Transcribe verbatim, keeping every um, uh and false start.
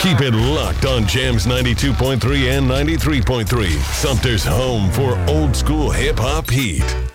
Keep it locked on Jams ninety-two point three and ninety-three point three. Sumter's home for old school hip hop heat.